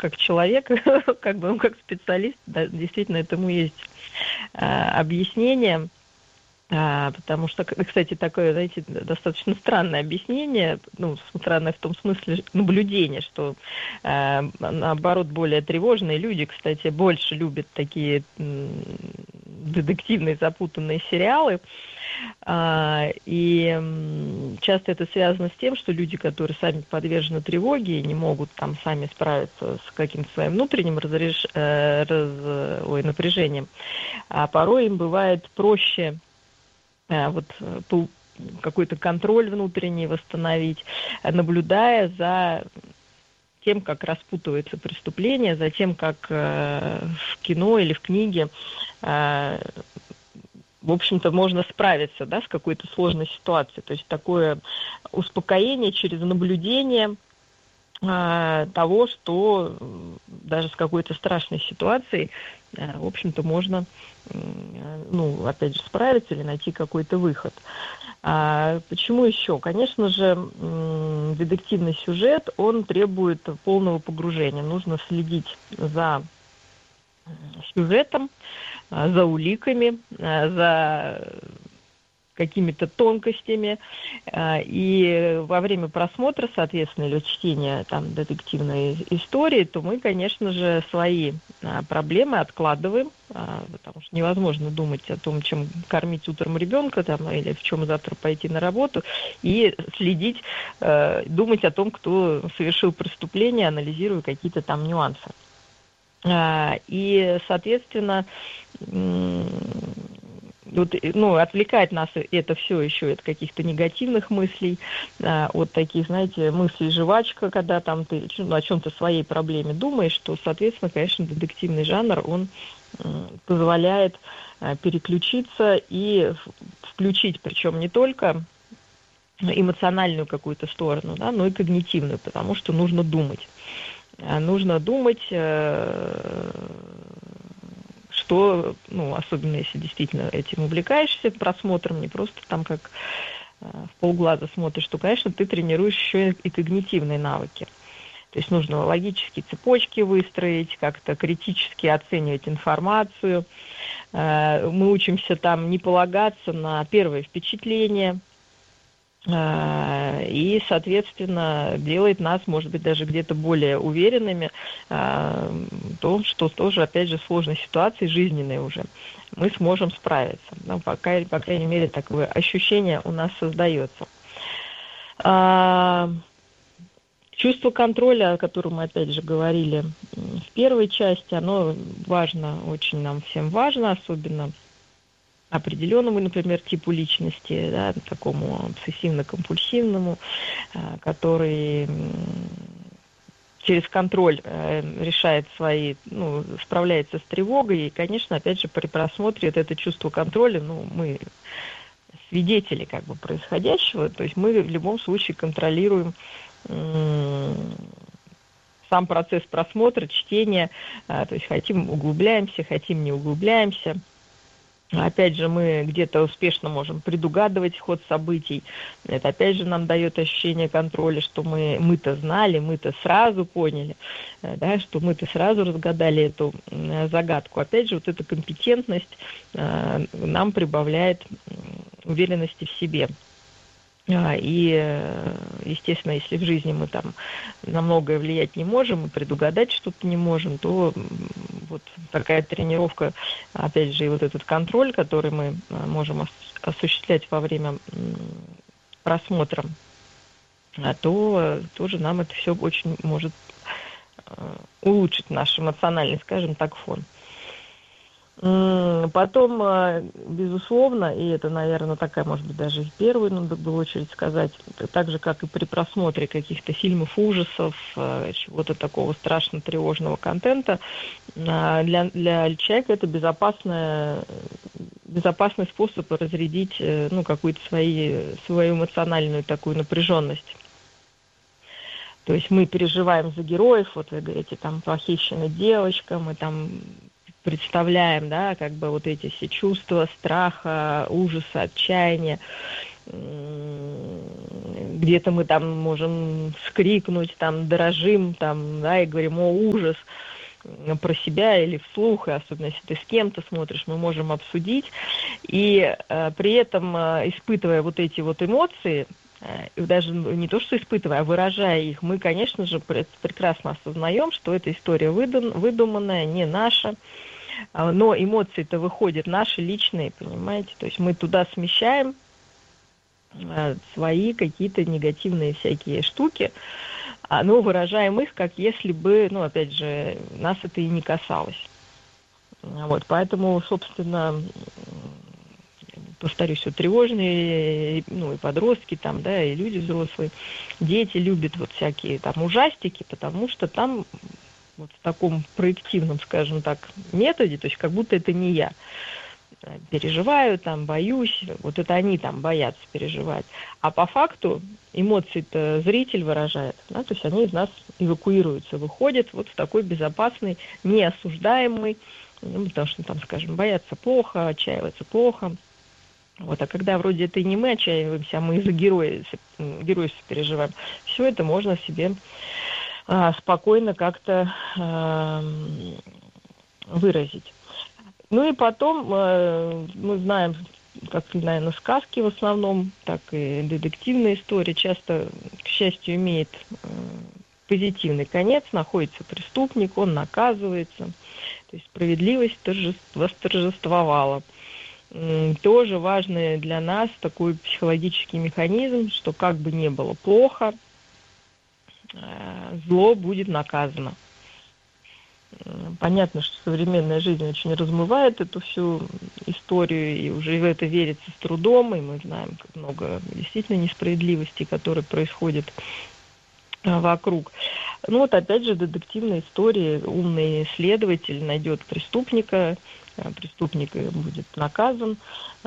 как человек, как бы, как специалист, да, действительно, этому есть объяснение. Потому что, кстати, такое, знаете, достаточно странное объяснение, ну, странное в том смысле наблюдение, что, наоборот, более тревожные люди, кстати, больше любят такие детективные запутанные сериалы, и часто это связано с тем, что люди, которые сами подвержены тревоге и не могут там сами справиться с каким-то своим внутренним напряжением, а порой им бывает проще вот какой-то контроль внутренний восстановить, наблюдая за тем, как распутывается преступление, за тем, как в кино или в книге, в общем-то, можно справиться, да, с какой-то сложной ситуацией. То есть такое успокоение через наблюдение того, что даже с какой-то страшной ситуацией, в общем-то, можно, ну, опять же, справиться или найти какой-то выход. Почему еще? Конечно же, детективный сюжет, он требует полного погружения. Нужно следить за сюжетом, за уликами, за какими-то тонкостями, и во время просмотра, соответственно, или чтения там детективной истории, то мы, конечно же, свои проблемы откладываем, потому что невозможно думать о том, чем кормить утром ребенка там, или в чем завтра пойти на работу, и следить, думать о том, кто совершил преступление, анализируя какие-то там нюансы. И, соответственно, вот, ну, отвлекает нас это все еще от каких-то негативных мыслей, от таких, знаете, мыслей жвачка, когда там ты о чем-то своей проблеме думаешь, что, соответственно, конечно, детективный жанр, он позволяет переключиться и включить, причем не только эмоциональную какую-то сторону, да, но и когнитивную, потому что нужно думать. Нужно думать, что, ну, особенно если действительно этим увлекаешься, просмотром, не просто там как в полглаза смотришь, то, конечно, ты тренируешь еще и когнитивные навыки. То есть нужно логические цепочки выстроить, как-то критически оценивать информацию. Мы учимся там не полагаться на первое впечатление, и, соответственно, делает нас, может быть, даже где-то более уверенными в том, что тоже, опять же, в сложной ситуации, жизненной уже, мы сможем справиться. Ну, по крайней мере, такое ощущение у нас создается. Чувство контроля, о котором мы, опять же, говорили в первой части, оно важно, очень нам всем важно, особенно определенному, например, типу личности, да, такому обсессивно-компульсивному, который через контроль решает свои, ну, справляется с тревогой. И, конечно, опять же, при просмотре это чувство контроля, ну, мы свидетели как бы происходящего, то есть мы в любом случае контролируем сам процесс просмотра, чтения, то есть хотим углубляемся, хотим не углубляемся. Опять же, мы где-то успешно можем предугадывать ход событий. Это, опять же, нам дает ощущение контроля, что мы-то знали, мы-то сразу поняли, да, что мы-то сразу разгадали эту загадку. Опять же, вот эта компетентность нам прибавляет уверенности в себе. И, естественно, если в жизни мы там на многое влиять не можем и предугадать что-то не можем, то вот такая тренировка, опять же, и вот этот контроль, который мы можем осуществлять во время просмотра, то тоже нам это все очень может улучшить наш эмоциональный, скажем так, фон. Потом, безусловно, и это, наверное, такая, может быть, даже и первую надо было очередь сказать, так же, как и при просмотре каких-то фильмов ужасов, чего-то такого страшно тревожного контента, для человека это безопасный способ разрядить, ну, какую-то свою эмоциональную такую напряженность. То есть мы переживаем за героев, вот вы говорите, там, похищена девочка, мы там представляем, да, как бы вот эти все чувства страха, ужаса, отчаяния, где-то мы там можем вскрикнуть, там дрожим, там, да, и говорим: о, ужас, про себя или вслух, и особенно если ты с кем-то смотришь, мы можем обсудить. И при этом, испытывая вот эти вот эмоции, даже не то, что испытывая, а выражая их, мы, конечно же, прекрасно осознаем, что эта история выдуманная, не наша, но эмоции-то выходят наши, личные, понимаете? То есть мы туда смещаем свои какие-то негативные всякие штуки, но выражаем их, как если бы, ну, опять же, нас это и не касалось. Вот, поэтому, собственно, повторюсь, вот тревожные, ну, и подростки там, да, и люди взрослые, дети любят вот всякие там ужастики, потому что там вот в таком проективном, скажем так, методе, то есть как будто это не я переживаю, там, боюсь, вот это они там боятся переживать. А по факту эмоции-то зритель выражает, да, то есть они из нас эвакуируются, выходят вот в такой безопасный, неосуждаемый, ну, потому что там, скажем, бояться плохо, отчаиваться плохо. Вот, а когда вроде это и не мы отчаиваемся, а мы из-за геройства переживаем, все это можно себе спокойно как-то выразить. Ну и потом мы знаем, как, наверное, сказки в основном, так и детективная история часто, к счастью, имеет позитивный конец, находится преступник, он наказывается, то есть справедливость восторжествовала. Тоже важный для нас такой психологический механизм, что как бы ни было плохо, зло будет наказано. Понятно, что современная жизнь очень размывает эту всю историю, и уже в это верится с трудом, и мы знаем, как много действительно несправедливостей, которые происходят вокруг. Ну вот опять же детективная история, умный следователь найдет преступника, преступник будет наказан.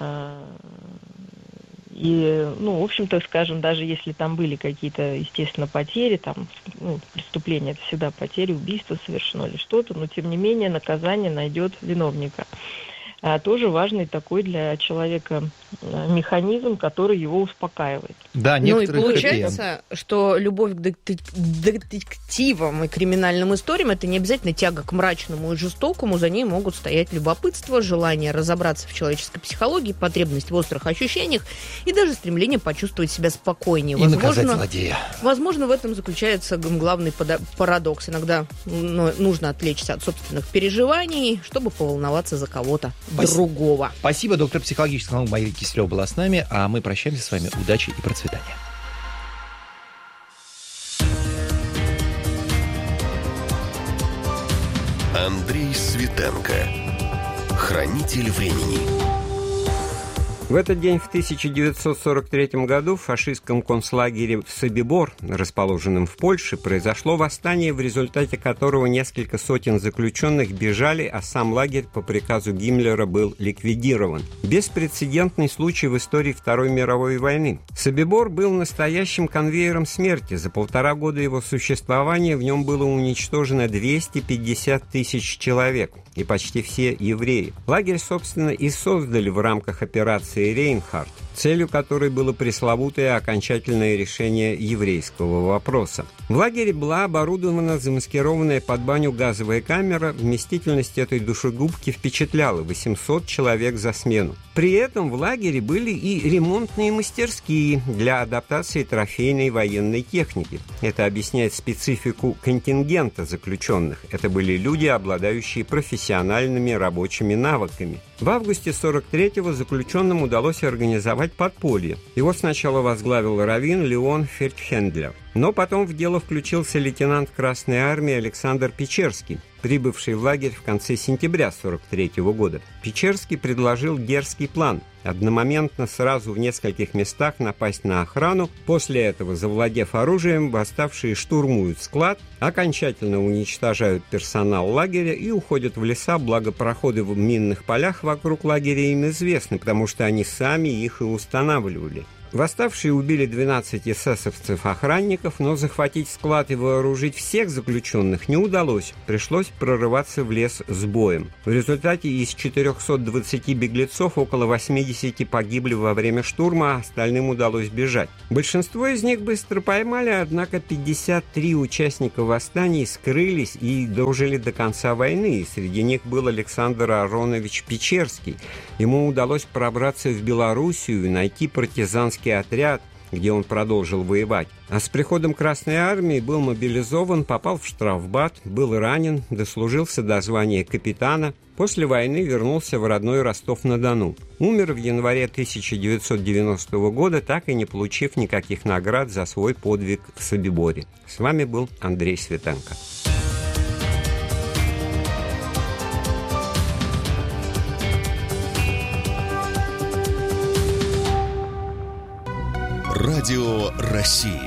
И, ну, в общем-то, скажем, даже если там были какие-то, естественно, потери, там, ну, преступление — это всегда потери, убийство совершено или что-то, но, тем не менее, наказание найдет виновника. Тоже важный такой для человека механизм, который его успокаивает. Да, ну и получается, что любовь к детективам и криминальным историям — это не обязательно тяга к мрачному и жестокому, за ней могут стоять любопытство, желание разобраться в человеческой психологии, потребность в острых ощущениях и даже стремление почувствовать себя спокойнее. И наказать злодея. Возможно, в этом заключается главный парадокс. Иногда нужно отвлечься от собственных переживаний, чтобы поволноваться за кого-то другого. Спасибо, доктор психологических наук Мария Киселева была с нами, а мы прощаемся с вами. Удачи и процветания. Андрей Светенко. Хранитель времени. В этот день, в 1943 году, в фашистском концлагере в Собибор, расположенном в Польше, произошло восстание, в результате которого несколько сотен заключенных бежали, а сам лагерь по приказу Гиммлера был ликвидирован. Беспрецедентный случай в истории Второй мировой войны. Собибор был настоящим конвейером смерти. За 1,5 года его существования в нем было уничтожено 250 тысяч человек, и почти все евреи. Лагерь, собственно, и создали в рамках операции «Рейнхард», целью которой было пресловутое окончательное решение еврейского вопроса. В лагере была оборудована замаскированная под баню газовая камера. Вместительность этой душегубки впечатляла — 800 человек за смену. При этом в лагере были и ремонтные мастерские для адаптации трофейной военной техники. Это объясняет специфику контингента заключенных. Это были люди, обладающие профессиональными рабочими навыками. В августе 43-го заключенным удалось организовать подполье. Его сначала возглавил раввин Леон Фельдхендлер. Но потом в дело включился лейтенант Красной армии Александр Печерский, прибывший в лагерь в конце сентября 1943 года. Печерский предложил дерзкий план – одномоментно сразу в нескольких местах напасть на охрану. После этого, завладев оружием, восставшие штурмуют склад, окончательно уничтожают персонал лагеря и уходят в леса, благо проходы в минных полях вокруг лагеря им известны, потому что они сами их и устанавливали. Восставшие убили 12 эсэсовцев-охранников, но захватить склад и вооружить всех заключенных не удалось. Пришлось прорываться в лес с боем. В результате из 420 беглецов около 80 погибли во время штурма, а остальным удалось бежать. Большинство из них быстро поймали, однако 53 участника восстаний скрылись и дожили до конца войны. Среди них был Александр Аронович Печерский. Ему удалось пробраться в Белоруссию и найти партизанский отряд, где он продолжил воевать. А с приходом Красной Армии был мобилизован, попал в штрафбат, был ранен, дослужился до звания капитана. После войны вернулся в родной Ростов-на-Дону. Умер в январе 1990 года, так и не получив никаких наград за свой подвиг в Собиборе. С вами был Андрей Светенко. Радио России.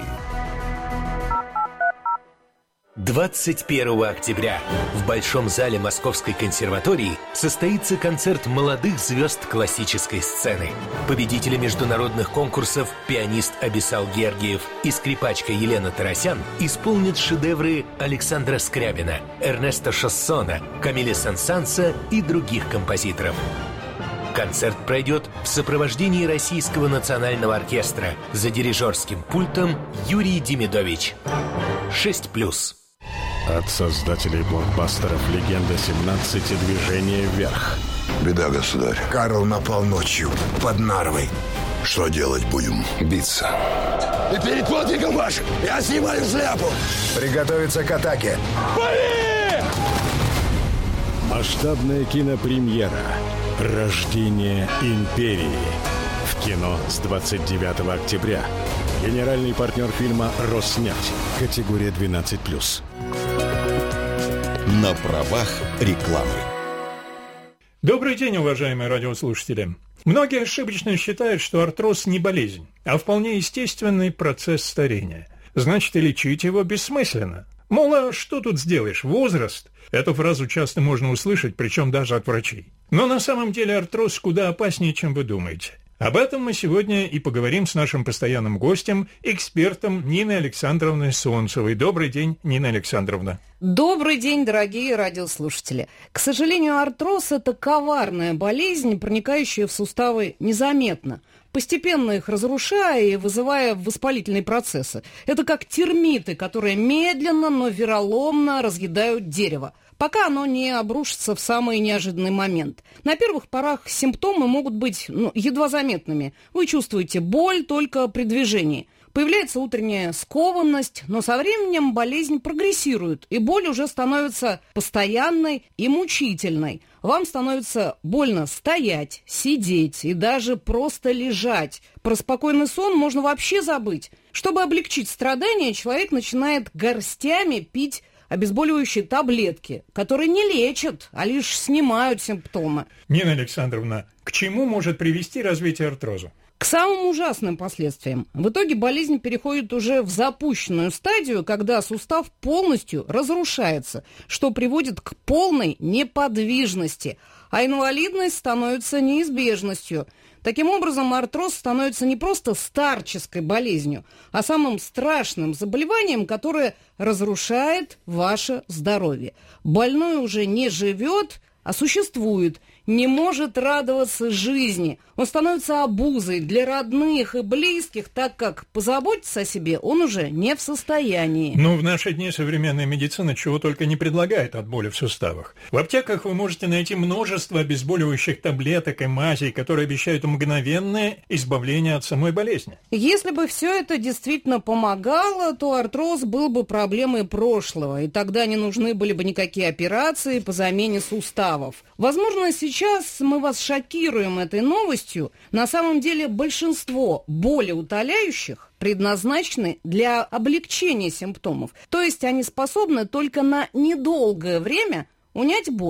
21 октября в Большом зале Московской консерватории состоится концерт молодых звезд классической сцены. Победители международных конкурсов пианист Абисал Гергиев и скрипачка Елена Тарасян исполнят шедевры Александра Скрябина, Эрнеста Шассона, Камиля Сен-Санса и других композиторов. Концерт пройдет в сопровождении Российского национального оркестра за дирижерским пультом Юрий Демидович. 6+. От создателей блокбастеров «Легенда 17» и «Движение вверх». Беда, государь. Карл напал ночью под Нарвой. Что делать будем? Биться. И перед подвигом вашим я снимаю шляпу. Приготовиться к атаке. Пали! Масштабная кинопремьера «Рождение империи». В кино с 29 октября. Генеральный партнер фильма «Роснефть». Категория 12+. На правах рекламы. Добрый день, уважаемые радиослушатели. Многие ошибочно считают, что артроз не болезнь, а вполне естественный процесс старения. Значит, и лечить его бессмысленно. Мол, а что тут сделаешь? Возраст. Эту фразу часто можно услышать, причем даже от врачей. Но на самом деле артроз куда опаснее, чем вы думаете. Об этом мы сегодня и поговорим с нашим постоянным гостем, экспертом Ниной Александровной Солнцевой. Добрый день, Нина Александровна. Добрый день, дорогие радиослушатели. К сожалению, артроз – это коварная болезнь, проникающая в суставы незаметно, постепенно их разрушая и вызывая воспалительные процессы. Это как термиты, которые медленно, но вероломно разъедают дерево, пока оно не обрушится в самый неожиданный момент. На первых порах симптомы могут быть едва заметными. Вы чувствуете боль только при движении. Появляется утренняя скованность, но со временем болезнь прогрессирует, и боль уже становится постоянной и мучительной. Вам становится больно стоять, сидеть и даже просто лежать. Про спокойный сон можно вообще забыть. Чтобы облегчить страдания, человек начинает горстями пить обезболивающие таблетки, которые не лечат, а лишь снимают симптомы. Нина Александровна, к чему может привести развитие артроза? К самым ужасным последствиям. В итоге болезнь переходит уже в запущенную стадию, когда сустав полностью разрушается, что приводит к полной неподвижности, а инвалидность становится неизбежностью. Таким образом, артроз становится не просто старческой болезнью, а самым страшным заболеванием, которое разрушает ваше здоровье. Больной уже не живет, а существует, не может радоваться жизни. Он становится обузой для родных и близких, так как позаботиться о себе он уже не в состоянии. Ну, в наши дни современная медицина чего только не предлагает от боли в суставах. В аптеках вы можете найти множество обезболивающих таблеток и мазей, которые обещают мгновенное избавление от самой болезни. Если бы все это действительно помогало, то артроз был бы проблемой прошлого, и тогда не нужны были бы никакие операции по замене суставов. Возможно, сейчас мы вас шокируем этой новостью. На самом деле большинство болеутоляющих предназначены для облегчения симптомов. То есть они способны только на недолгое время унять боль.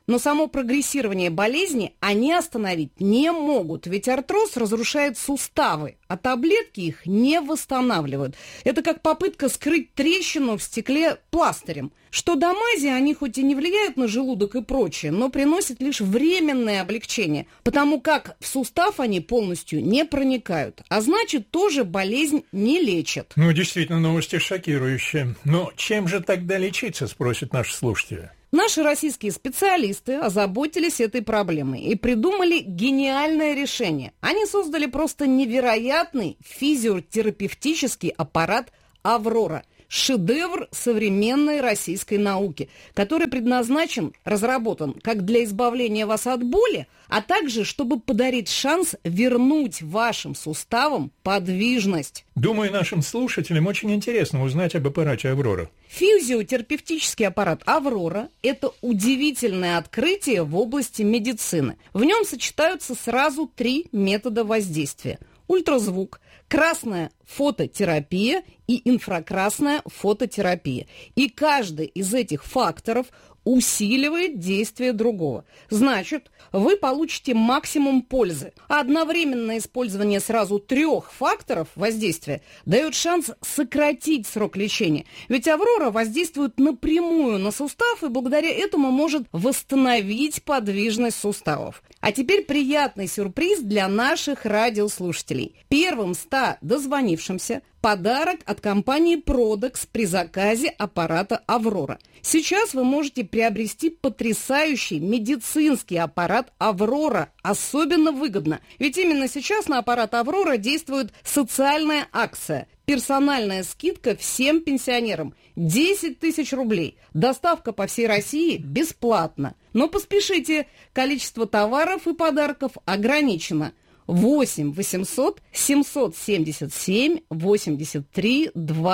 Но само прогрессирование болезни они остановить не могут, ведь артроз разрушает суставы, а таблетки их не восстанавливают. Это как попытка скрыть трещину в стекле пластырем. Что до мази, они хоть и не влияют на желудок и прочее, но приносят лишь временное облегчение, потому как в сустав они полностью не проникают, а значит, тоже болезнь не лечат. Ну, действительно, новости шокирующие. Но чем же тогда лечиться, спросят наши слушатели. Наши российские специалисты озаботились этой проблемой и придумали гениальное решение. Они создали просто невероятный физиотерапевтический аппарат «Аврора». Шедевр современной российской науки, который предназначен, разработан как для избавления вас от боли, а также чтобы подарить шанс вернуть вашим суставам подвижность. Думаю, нашим слушателям очень интересно узнать об аппарате «Аврора». Физиотерапевтический аппарат «Аврора» – это удивительное открытие в области медицины. В нем сочетаются сразу 3 метода воздействия – ультразвук, красная фототерапия и инфракрасная фототерапия. И каждый из этих факторов усиливает действие другого. Значит, вы получите максимум пользы. А одновременное использование сразу 3 факторов воздействия дает шанс сократить срок лечения. Ведь «Аврора» воздействует напрямую на сустав и благодаря этому может восстановить подвижность суставов. А теперь приятный сюрприз для наших радиослушателей. Первым 100 дозвонившимся подарок от компании Продекс при заказе аппарата «Аврора». Сейчас вы можете приобрести потрясающий медицинский аппарат «Аврора». Особенно выгодно, ведь именно сейчас на аппарат «Аврора» действует социальная акция. Персональная скидка всем пенсионерам. 10 тысяч рублей. Доставка по всей России бесплатно. Но поспешите, количество товаров и подарков ограничено. 8 800 777 83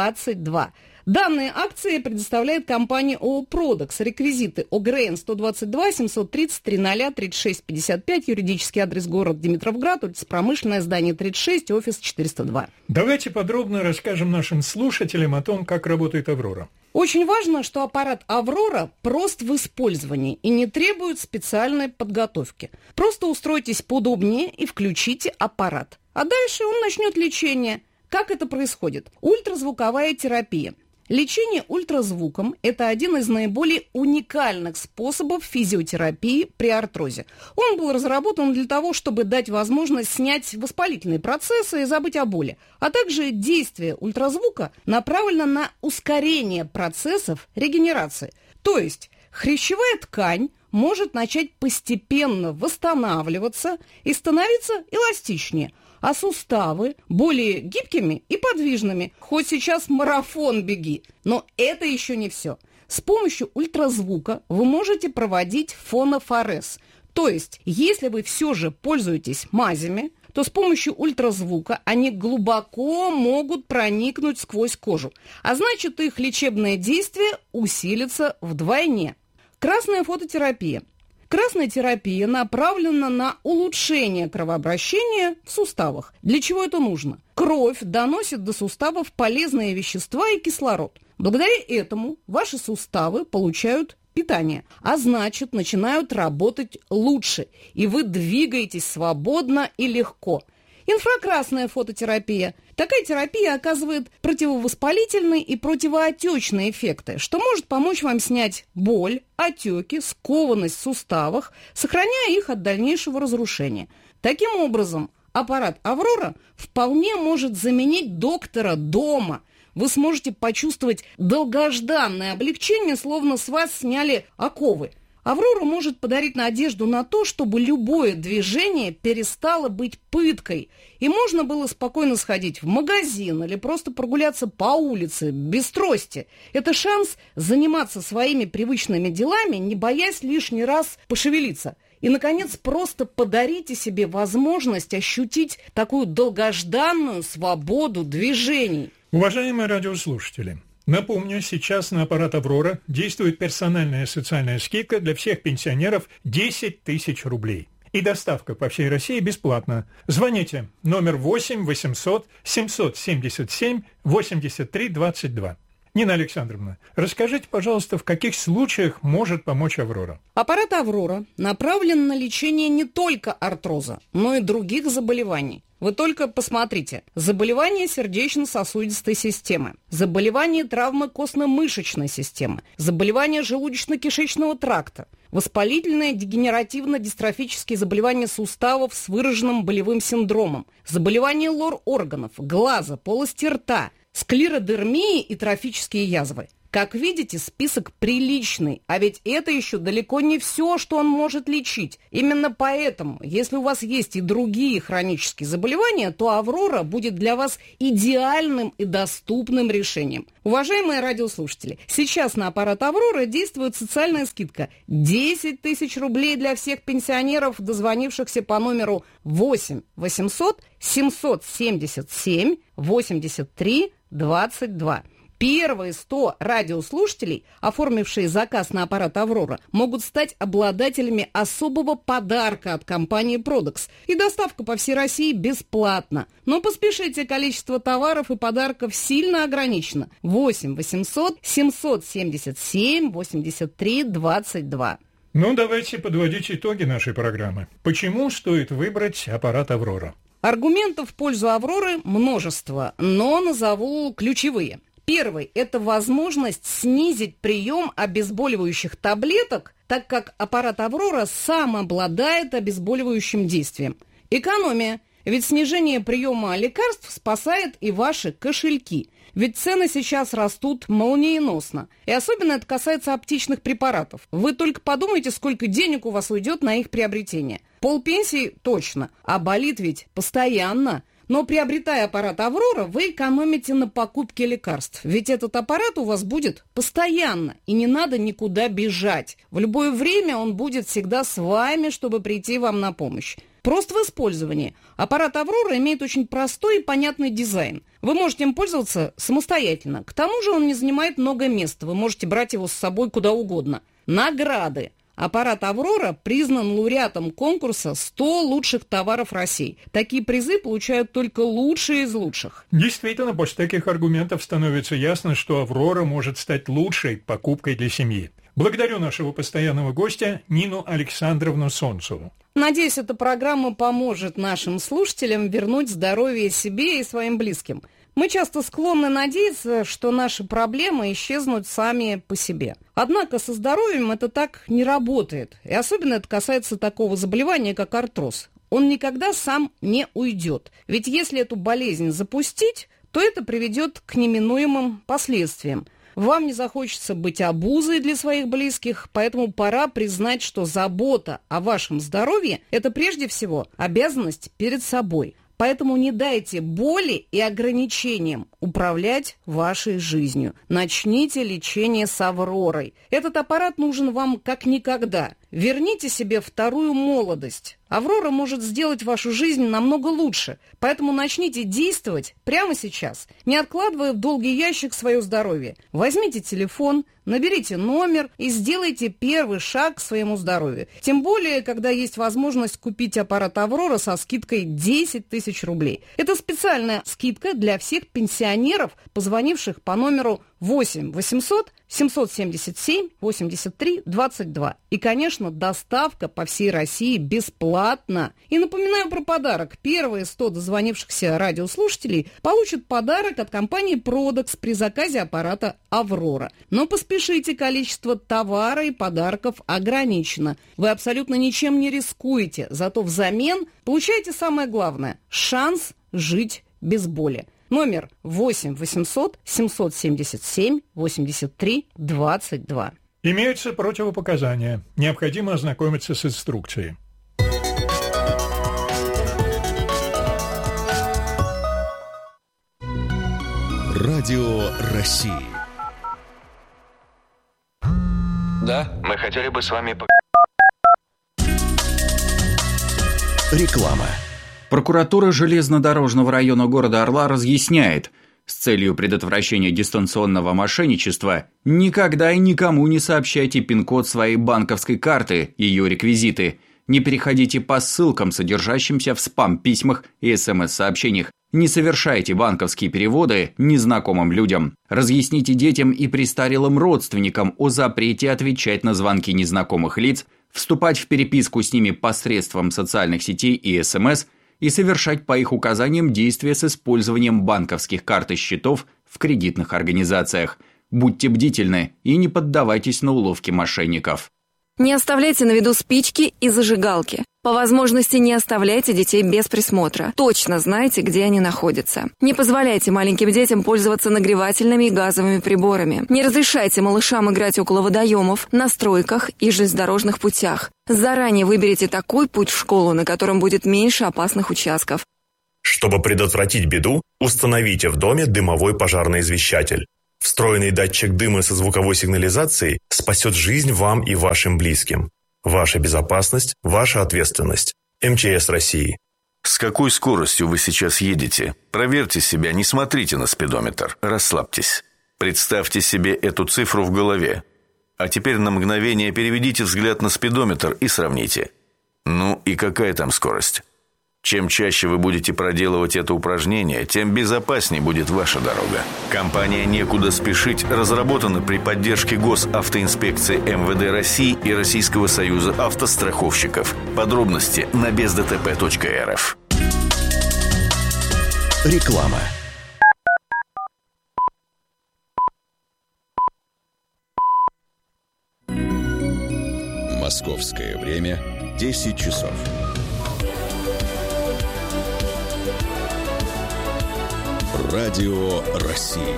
22. Данные акции предоставляет компания ООО «Продекс». Реквизиты: ОГРН 122 730 300 36 55, юридический адрес: город Димитровград, улица Промышленная, здание 36, офис 402. Давайте подробно расскажем нашим слушателям о том, как работает «Аврора». Очень важно, что аппарат «Аврора» прост в использовании и не требует специальной подготовки. Просто устройтесь поудобнее и включите аппарат. А дальше он начнет лечение. Как это происходит? Ультразвуковая терапия. Лечение ультразвуком – это один из наиболее уникальных способов физиотерапии при артрозе. Он был разработан для того, чтобы дать возможность снять воспалительные процессы и забыть о боли. А также действие ультразвука направлено на ускорение процессов регенерации. То есть хрящевая ткань может начать постепенно восстанавливаться и становиться эластичнее, а суставы более гибкими и подвижными. Хоть сейчас марафон беги. Но это еще не все. С помощью ультразвука вы можете проводить фонофорез. То есть, если вы все же пользуетесь мазями, то с помощью ультразвука они глубоко могут проникнуть сквозь кожу. А значит, их лечебное действие усилится вдвойне. Красная фототерапия. Красная терапия направлена на улучшение кровообращения в суставах. Для чего это нужно? Кровь доносит до суставов полезные вещества и кислород. Благодаря этому ваши суставы получают питание, а значит, начинают работать лучше, и вы двигаетесь свободно и легко. Инфракрасная фототерапия. Такая терапия оказывает противовоспалительные и противоотечные эффекты, что может помочь вам снять боль, отеки, скованность в суставах, сохраняя их от дальнейшего разрушения. Таким образом, аппарат «Аврора» вполне может заменить доктора дома. Вы сможете почувствовать долгожданное облегчение, словно с вас сняли оковы. «Аврора» может подарить надежду на то, чтобы любое движение перестало быть пыткой, и можно было спокойно сходить в магазин или просто прогуляться по улице без трости. Это шанс заниматься своими привычными делами, не боясь лишний раз пошевелиться. И, наконец, просто подарите себе возможность ощутить такую долгожданную свободу движений. Уважаемые радиослушатели, напомню, сейчас на аппарат «Аврора» действует персональная социальная скидка для всех пенсионеров 10 тысяч рублей. И доставка по всей России бесплатна. Звоните, номер 8 800 777 83 22. Нина Александровна, расскажите, пожалуйста, в каких случаях может помочь «Аврора»? Аппарат «Аврора» направлен на лечение не только артроза, но и других заболеваний. Вы только посмотрите. Заболевания сердечно-сосудистой системы, заболевания травмы костно-мышечной системы, заболевания желудочно-кишечного тракта, воспалительные дегенеративно-дистрофические заболевания суставов с выраженным болевым синдромом, заболевания лор-органов, глаза, полости рта, склеродермии и трофические язвы. Как видите, список приличный, а ведь это еще далеко не все, что он может лечить. Именно поэтому, если у вас есть и другие хронические заболевания, то «Аврора» будет для вас идеальным и доступным решением. Уважаемые радиослушатели, сейчас на аппарат «Аврора» действует социальная скидка 10 тысяч рублей для всех пенсионеров, дозвонившихся по номеру 8 800 777 83 22. Первые 100 радиослушателей, оформившие заказ на аппарат «Аврора», могут стать обладателями особого подарка от компании «Продекс». И доставка по всей России бесплатна. Но поспешите, количество товаров и подарков сильно ограничено. 8 800 777 83 22. Ну, давайте подводить итоги нашей программы. Почему стоит выбрать аппарат «Аврора»? Аргументов в пользу «Авроры» множество, но назову ключевые. Первый – это возможность снизить прием обезболивающих таблеток, так как аппарат «Аврора» сам обладает обезболивающим действием. Экономия. Ведь снижение приема лекарств спасает и ваши кошельки. Ведь цены сейчас растут молниеносно. И особенно это касается аптечных препаратов. Вы только подумайте, сколько денег у вас уйдет на их приобретение. Полпенсии точно, а болит ведь постоянно. Но приобретая аппарат «Аврора», вы экономите на покупке лекарств. Ведь этот аппарат у вас будет постоянно, и не надо никуда бежать. В любое время он будет всегда с вами, чтобы прийти вам на помощь. Просто в использовании. Аппарат «Аврора» имеет очень простой и понятный дизайн. Вы можете им пользоваться самостоятельно. К тому же он не занимает много места. Вы можете брать его с собой куда угодно. Награды. Аппарат «Аврора» признан лауреатом конкурса «100 лучших товаров России». Такие призы получают только лучшие из лучших. Действительно, после таких аргументов становится ясно, что «Аврора» может стать лучшей покупкой для семьи. Благодарю нашего постоянного гостя Нину Александровну Солнцеву. Надеюсь, эта программа поможет нашим слушателям вернуть здоровье себе и своим близким. Мы часто склонны надеяться, что наши проблемы исчезнут сами по себе. Однако со здоровьем это так не работает. И особенно это касается такого заболевания, как артроз. Он никогда сам не уйдет. Ведь если эту болезнь запустить, то это приведет к неминуемым последствиям. Вам не захочется быть обузой для своих близких, поэтому пора признать, что забота о вашем здоровье – это прежде всего обязанность перед собой. Поэтому не дайте боли и ограничениям управлять вашей жизнью. Начните лечение с «Авророй». Этот аппарат нужен вам как никогда. Верните себе вторую молодость. «Аврора» может сделать вашу жизнь намного лучше. Поэтому начните действовать прямо сейчас, не откладывая в долгий ящик свое здоровье. Возьмите телефон, наберите номер и сделайте первый шаг к своему здоровью. Тем более, когда есть возможность купить аппарат «Аврора» со скидкой 10 тысяч рублей. Это специальная скидка для всех пенсионеров, позвонивших по номеру 8 800 777 83 22. И, конечно, доставка по всей России бесплатна. И напоминаю про подарок. Первые 100 дозвонившихся радиослушателей получат подарок от компании «Продекс» при заказе аппарата «Аврора». Но поспешите, количество товара и подарков ограничено. Вы абсолютно ничем не рискуете, зато взамен получаете самое главное – шанс жить без боли. Номер 8 800 777 83 22. Имеются противопоказания. Необходимо ознакомиться с инструкцией. Радио России. Да, мы хотели бы с вами Реклама. Прокуратура железнодорожного района города Орла разъясняет, с целью предотвращения дистанционного мошенничества никогда и никому не сообщайте пин-код своей банковской карты, ее реквизиты. Не переходите по ссылкам, содержащимся в спам-письмах и СМС-сообщениях. Не совершайте банковские переводы незнакомым людям. Разъясните детям и престарелым родственникам о запрете отвечать на звонки незнакомых лиц, вступать в переписку с ними посредством социальных сетей и СМС и совершать по их указаниям действия с использованием банковских карт и счетов в кредитных организациях. Будьте бдительны и не поддавайтесь на уловки мошенников. Не оставляйте на виду спички и зажигалки. По возможности не оставляйте детей без присмотра. Точно знайте, где они находятся. Не позволяйте маленьким детям пользоваться нагревательными и газовыми приборами. Не разрешайте малышам играть около водоемов, на стройках и железнодорожных путях. Заранее выберите такой путь в школу, на котором будет меньше опасных участков. Чтобы предотвратить беду, установите в доме дымовой пожарный извещатель. Встроенный датчик дыма со звуковой сигнализацией спасет жизнь вам и вашим близким. Ваша безопасность – ваша ответственность. МЧС России. С какой скоростью вы сейчас едете? Проверьте себя, не смотрите на спидометр. Расслабьтесь. Представьте себе эту цифру в голове. А теперь на мгновение переведите взгляд на спидометр и сравните. Ну и какая там скорость? Чем чаще вы будете проделывать это упражнение, тем безопаснее будет ваша дорога. Компания «Некуда спешить» разработана при поддержке Госавтоинспекции МВД России и Российского союза автостраховщиков. Подробности на бездтп.рф. Реклама. Московское время 10 часов. Радио России.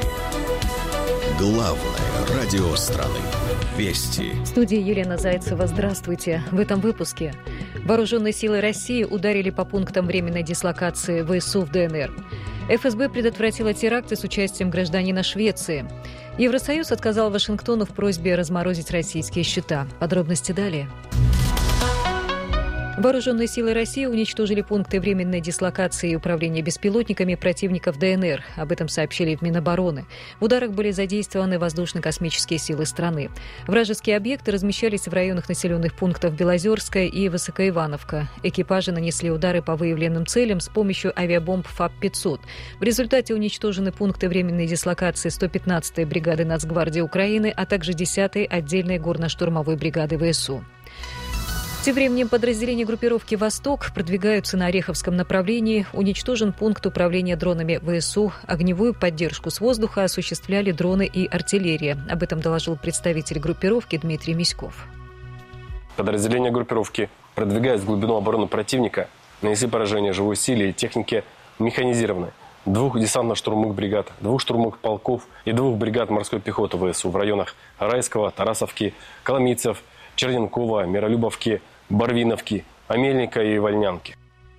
Главное радио страны. Вести. В студии Елена Зайцева. Здравствуйте. В этом выпуске. Вооруженные силы России ударили по пунктам временной дислокации ВСУ в ДНР. ФСБ предотвратила теракты с участием гражданина Швеции. Евросоюз отказал Вашингтону в просьбе разморозить российские счета. Подробности далее. Вооруженные силы России уничтожили пункты временной дислокации и управления беспилотниками противников ДНР. Об этом сообщили в Минобороны. В ударах были задействованы воздушно-космические силы страны. Вражеские объекты размещались в районах населенных пунктов Белозерская и Высокоивановка. Экипажи нанесли удары по выявленным целям с помощью авиабомб ФАП-500. В результате уничтожены пункты временной дислокации 115-й бригады Нацгвардии Украины, а также 10-й отдельной горно-штурмовой бригады ВСУ. Тем временем подразделения группировки «Восток» продвигаются на Ореховском направлении. Уничтожен пункт управления дронами ВСУ. Огневую поддержку с воздуха осуществляли дроны и артиллерия. Об этом доложил представитель группировки Дмитрий Миськов. Подразделения группировки, продвигаясь в глубину обороны противника, нанесли поражение живой силе и технике механизированной. 2 десантно-штурмовых бригад, 2 штурмовых полков и 2 бригад морской пехоты ВСУ в районах Райского, Тарасовки, Коломийцев, Черненкова, Миролюбовки, Барвиновки, Амельника и Вольнянки.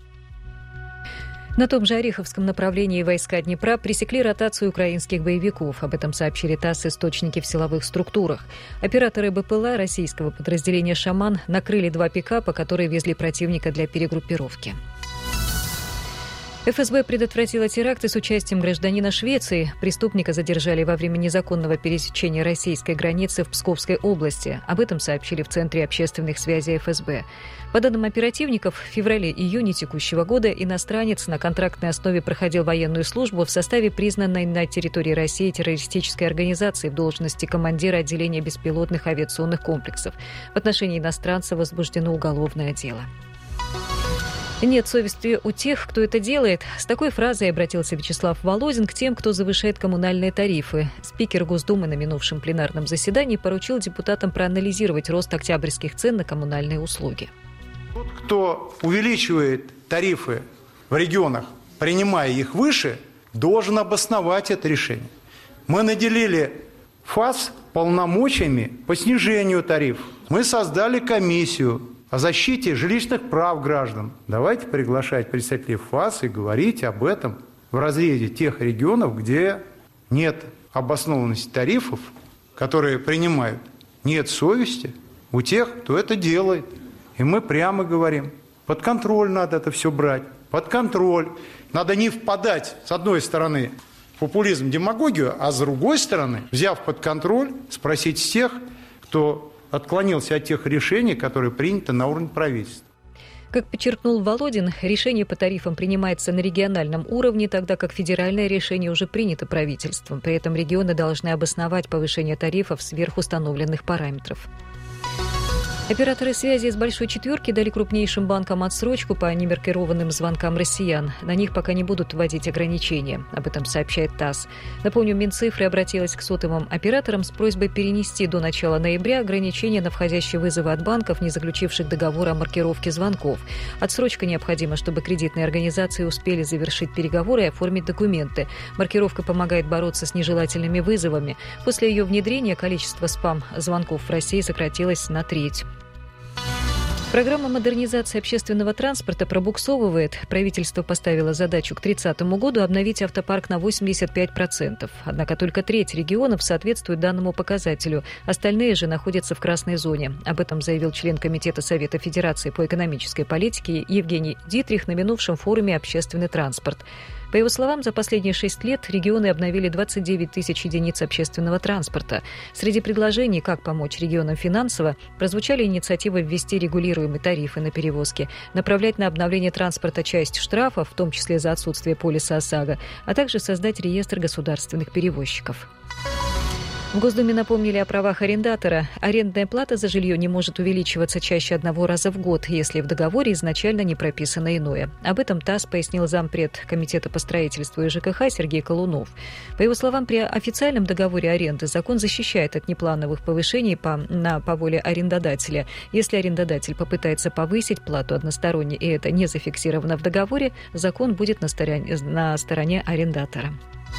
На том же Ореховском направлении войска Днепра пресекли ротацию украинских боевиков. Об этом сообщили ТАСС источники в силовых структурах. Операторы БПЛА российского подразделения «Шаман» накрыли 2 пикапа, которые везли противника для перегруппировки. ФСБ предотвратила теракты с участием гражданина Швеции. Преступника задержали во время незаконного пересечения российской границы в Псковской области. Об этом сообщили в Центре общественных связей ФСБ. По данным оперативников, в феврале-июне текущего года иностранец на контрактной основе проходил военную службу в составе признанной на территории России террористической организации в должности командира отделения беспилотных авиационных комплексов. В отношении иностранца возбуждено уголовное дело. Нет совести у тех, кто это делает. С такой фразой обратился Вячеслав Володин к тем, кто завышает коммунальные тарифы. Спикер Госдумы на минувшем пленарном заседании поручил депутатам проанализировать рост октябрьских цен на коммунальные услуги. Тот, кто увеличивает тарифы в регионах, принимая их выше, должен обосновать это решение. Мы наделили ФАС полномочиями по снижению тарифов. Мы создали комиссию о защите жилищных прав граждан. Давайте приглашать представителей ФАС и говорить об этом в разрезе тех регионов, где нет обоснованности тарифов, которые принимают, нет совести у тех, кто это делает. И мы прямо говорим, под контроль надо это все брать, под контроль. Надо не впадать, с одной стороны, в популизм, демагогию, а с другой стороны, взяв под контроль, спросить тех, кто отклонился от тех решений, которые приняты на уровне правительства. Как подчеркнул Володин, решение по тарифам принимается на региональном уровне, тогда как федеральное решение уже принято правительством. При этом регионы должны обосновать повышение тарифов сверх установленных параметров. Операторы связи из «Большой четверки» дали крупнейшим банкам отсрочку по немаркированным звонкам россиян. На них пока не будут вводить ограничения. Об этом сообщает ТАСС. Напомню, Минцифры обратилась к сотовым операторам с просьбой перенести до начала ноября ограничения на входящие вызовы от банков, не заключивших договор о маркировке звонков. Отсрочка необходима, чтобы кредитные организации успели завершить переговоры и оформить документы. Маркировка помогает бороться с нежелательными вызовами. После ее внедрения количество спам-звонков в России сократилось на треть. Программа модернизации общественного транспорта пробуксовывает. Правительство поставило задачу к 2030 году обновить автопарк на 85%. Однако только треть регионов соответствует данному показателю. Остальные же находятся в красной зоне. Об этом заявил член Комитета Совета Федерации по экономической политике Евгений Дитрих на минувшем форуме «Общественный транспорт». По его словам, за последние 6 лет регионы обновили 29 тысяч единиц общественного транспорта. Среди предложений, как помочь регионам финансово, прозвучали инициативы ввести регулируемые тарифы на перевозки, направлять на обновление транспорта часть штрафов, в том числе за отсутствие полиса ОСАГО, а также создать реестр государственных перевозчиков. В Госдуме напомнили о правах арендатора. Арендная плата за жилье не может увеличиваться чаще одного раза в год, если в договоре изначально не прописано иное. Об этом ТАСС пояснил зампред Комитета по строительству и ЖКХ Сергей Колунов. По его словам, при официальном договоре аренды закон защищает от неплановых повышений по воле арендодателя. Если арендодатель попытается повысить плату односторонне, и это не зафиксировано в договоре, закон будет на стороне арендатора.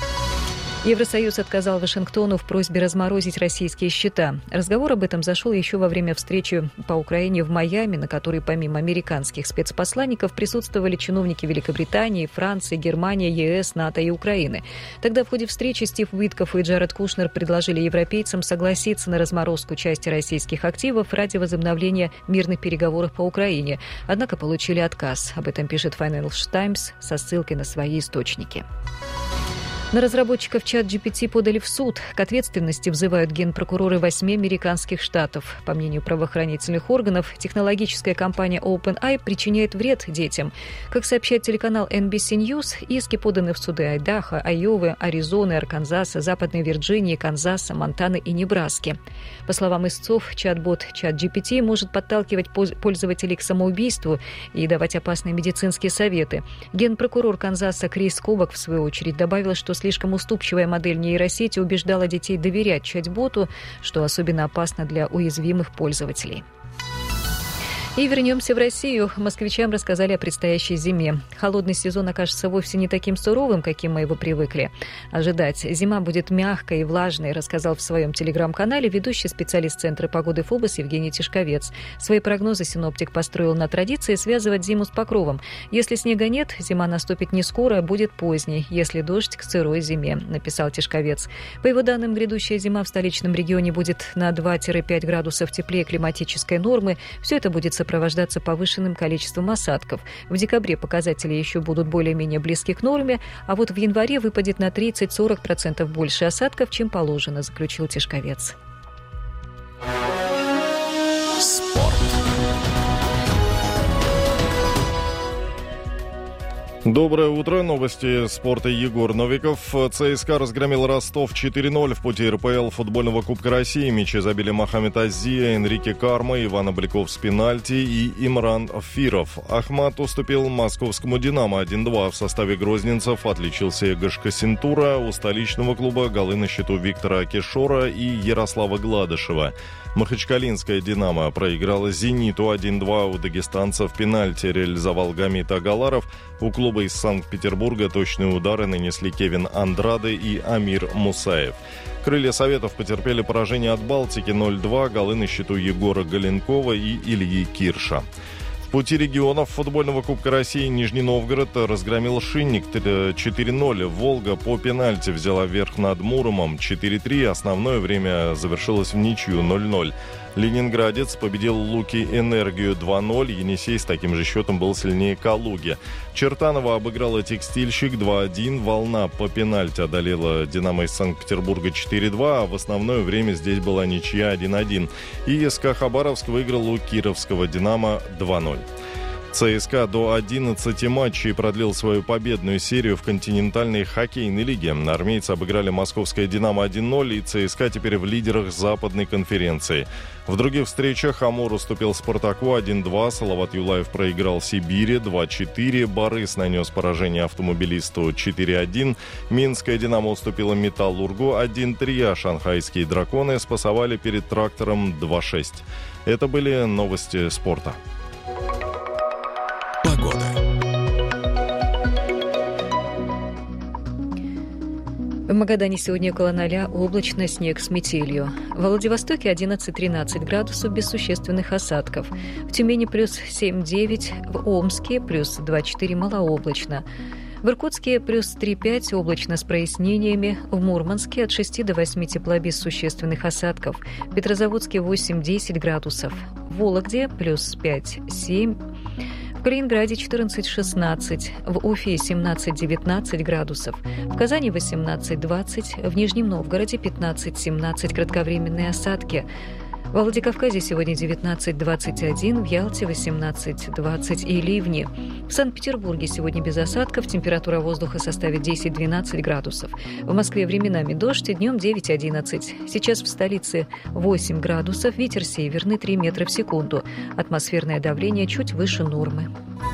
Евросоюз отказал Вашингтону в просьбе разморозить российские счета. Разговор об этом зашел еще во время встречи по Украине в Майами, на которой помимо американских спецпосланников присутствовали чиновники Великобритании, Франции, Германии, ЕС, НАТО и Украины. Тогда в ходе встречи Стив Уитков и Джаред Кушнер предложили европейцам согласиться на разморозку части российских активов ради возобновления мирных переговоров по Украине. Однако получили отказ. Об этом пишет Financial Times со ссылкой на свои источники. На разработчиков ChatGPT подали в суд. К ответственности взывают генпрокуроры 8 американских штатов. По мнению правоохранительных органов, технологическая компания OpenAI причиняет вред детям. Как сообщает телеканал NBC News, иски поданы в суды Айдахо, Айовы, Аризоны, Арканзаса, Западной Вирджинии, Канзаса, Монтаны и Небраски. По словам истцов, чат-бот ChatGPT может подталкивать пользователей к самоубийству и давать опасные медицинские советы. Генпрокурор Канзаса Крис Кобак, в свою очередь, добавил, что слишком уступчивая модель нейросети убеждала детей доверять чат-боту, что особенно опасно для уязвимых пользователей. И вернемся в Россию. Москвичам рассказали о предстоящей зиме. Холодный сезон окажется вовсе не таким суровым, каким мы его привыкли ожидать. Зима будет мягкой и влажной, рассказал в своем телеграм-канале ведущий специалист Центра погоды ФОБОС Евгений Тишковец. Свои прогнозы синоптик построил на традиции связывать зиму с покровом. Если снега нет, зима наступит не скоро, а будет поздней. Если дождь, к сырой зиме, написал Тишковец. По его данным, грядущая зима в столичном регионе будет на 2-5 градусов теплее климатической нормы. Все это будет сопровождаться повышенным количеством осадков. В декабре показатели еще будут более-менее близки к норме, а вот в январе выпадет на 30-40% больше осадков, чем положено, заключил Тишковец. Спорт. Доброе утро. Новости спорта. Егор Новиков. ЦСКА разгромил Ростов 4-0 в пути РПЛ футбольного Кубка России. Мячи забили Мохаммед Азия, Энрике Карма, Иван Обликов с пенальти и Имран Фиров. Ахмат уступил московскому «Динамо» 1-2. В составе грозненцев отличился Гашка Синтура. У столичного клуба голы на счету Виктора Кишора и Ярослава Гладышева. Махачкалинская «Динамо» проиграла «Зениту» 1-2. У дагестанцев пенальти реализовал Гамит Агаларов. У клуба из Санкт-Петербурга точные удары нанесли Кевин Андраде и Амир Мусаев. Крылья Советов потерпели поражение от Балтики 0-2. Голы на счету Егора Галенкова и Ильи Кирша. В пути регионов футбольного Кубка России Нижний Новгород разгромил Шинник 4-0. Волга по пенальти взяла верх над Муромом 4-3. Основное время завершилось в ничью 0-0. Ленинградец победил Луки Энергию 2-0. Енисей с таким же счетом был сильнее Калуги. Чертанова обыграла Текстильщик 2-1. Волна по пенальти одолела Динамо из Санкт-Петербурга 4-2. А в основное время здесь была ничья 1-1. И СК Хабаровск выиграл у Кировского Динамо 2-0. ЦСКА до 11 матчей продлил свою победную серию в континентальной хоккейной лиге. Армейцы обыграли московское «Динамо» 1-0, и ЦСКА теперь в лидерах западной конференции. В других встречах Амур уступил «Спартаку» 1-2, Салават Юлаев проиграл «Сибири» 2-4, Борис нанес поражение «Автомобилисту» 4-1, Минское «Динамо» уступило «Металлургу» 1-3, а шанхайские «Драконы» спасовали перед «Трактором» 2-6. Это были новости спорта. Погода. В Магадане сегодня около 0, облачно, снег с метелью. В Владивостоке 11-13 градусов без существенных осадков. В Тюмени плюс 7-9, в Омске плюс 2-4 малооблачно. В Иркутске плюс 3-5, облачно с прояснениями. В Мурманске от 6 до 8 тепла без существенных осадков. В Петрозаводске 8-10 градусов. В Вологде плюс 5-7. В Калининграде 14-16, в Уфе 17-19 градусов, в Казани 18-20, в Нижнем Новгороде 15-17 кратковременные осадки. Во Владикавказе сегодня 19-21, в Ялте 18-20 и ливни. В Санкт-Петербурге сегодня без осадков, температура воздуха составит 10-12 градусов. В Москве временами дождь, днем 9-11. Сейчас в столице 8 градусов, ветер северный 3 метра в секунду. Атмосферное давление чуть выше нормы.